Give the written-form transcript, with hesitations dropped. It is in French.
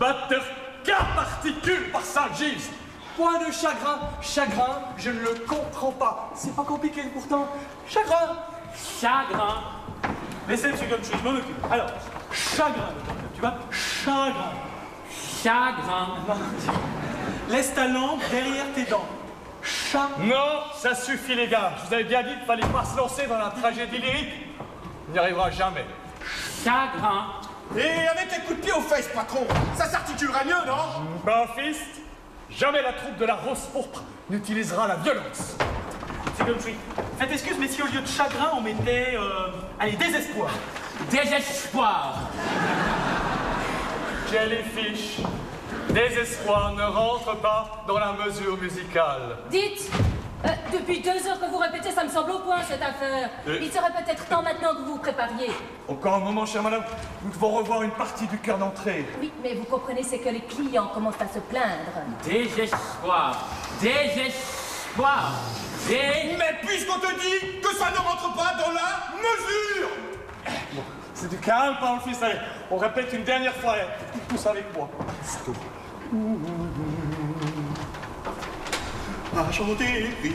batteur K particule par Saint-Gilles. Point de chagrin. Chagrin, je ne le comprends pas. C'est pas compliqué pourtant. Chagrin. Chagrin. Laissez monsieur Gumshoe, je m'en occupe. Alors, chagrin, tu vois? Chagrin. Chagrin. Laisse ta langue derrière tes dents. Chat. Non, ça suffit les gars. Je vous avais bien dit qu'il fallait pas se lancer dans la tragédie lyrique. Il n'y arrivera jamais. Chagrin. Et avec un coup de pied aux fesses, patron, ça s'articulerait mieux, non? Ben, fist, jamais la troupe de la Rose Pourpre n'utilisera la violence. C'est comme je faites excuse, mais si au lieu de chagrin, on mettait, allez, désespoir. Désespoir. Jellyfish, désespoir ne rentre pas dans la mesure musicale. Dites, depuis 2 heures que vous répétez, ça me semble au point cette affaire. Il serait peut-être temps maintenant que vous vous prépariez. Encore un moment, chère madame, nous devons revoir une partie du cœur d'entrée. Oui, mais vous comprenez, c'est que les clients commencent à se plaindre. Désespoir. Désespoir. Mais puisqu'on te dit que ça ne rentre pas dans la mesure! C'est du calme, par le fils. Allez, on répète une dernière fois. Tous avec moi. À chanter,